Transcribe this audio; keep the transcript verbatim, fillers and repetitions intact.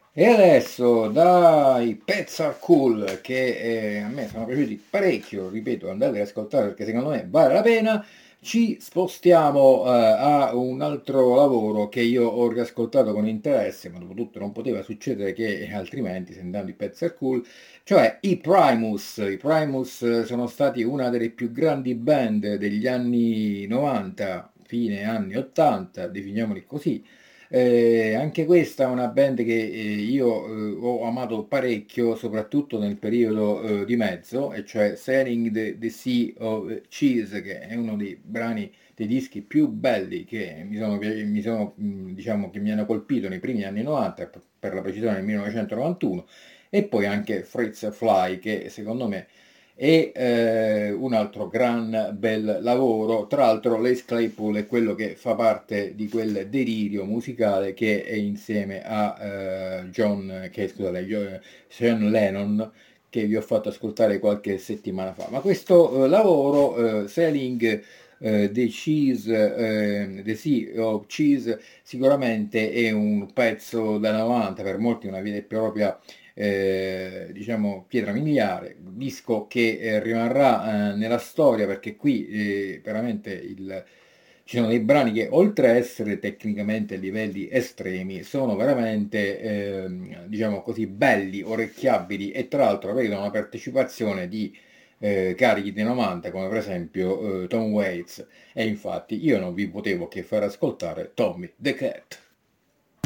E adesso dai Pets Are Cool, che eh, a me sono piaciuti parecchio, ripeto, andate ad ascoltare perché secondo me vale la pena. Ci spostiamo eh, a un altro lavoro che io ho riascoltato con interesse, ma dopotutto non poteva succedere che altrimenti, sentendo i Pets Are Cool, cioè i Primus. I Primus eh, sono stati una delle più grandi band degli anni novanta, fine anni ottanta, definiamoli così. Eh, anche questa è una band che eh, io eh, ho amato parecchio, soprattutto nel periodo eh, di mezzo, e cioè Sailing the, the Sea of Cheese, che è uno dei brani, dei dischi più belli che mi sono, pi- mi sono, mh, diciamo, che mi hanno colpito nei primi anni novanta, per per la precisione nel millenovecentonovantuno, e poi anche Fritz Fly, che secondo me e eh, un altro gran bel lavoro. Tra l'altro l'Ace Claypool è quello che fa parte di quel delirio musicale che è insieme a eh, John, che scusate, Jo- Sean Lennon, che vi ho fatto ascoltare qualche settimana fa. Ma questo eh, lavoro, eh, Sailing eh, the Cheese, eh, The Sea of Cheese, sicuramente è un pezzo da novanta, per molti una vera e propria eh, diciamo pietra miliare, disco che eh, rimarrà eh, nella storia perché qui eh, veramente il, ci sono dei brani che oltre a essere tecnicamente a livelli estremi sono veramente ehm, diciamo così belli, orecchiabili e tra l'altro vedono una partecipazione di eh, carichi dei novanta come per esempio eh, Tom Waits e infatti io non vi potevo che far ascoltare Tommy the Cat.